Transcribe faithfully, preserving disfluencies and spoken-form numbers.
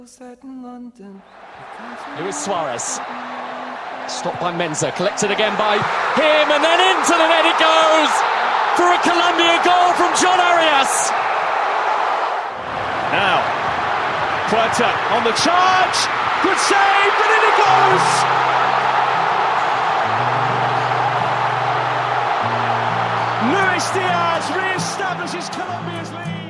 Luis Suarez, stopped by Menza, collected again by him, and then into the net it goes for a Colombia goal from John Arias. Now, Puerta on the charge, good save, and in it goes! Luis Diaz re-establishes Colombia's lead.